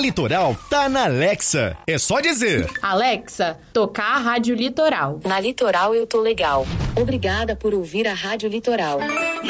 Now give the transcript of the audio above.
Litoral tá na Alexa. É só dizer: Alexa, tocar a Rádio Litoral. Na Litoral eu tô legal. Obrigada por ouvir a Rádio Litoral.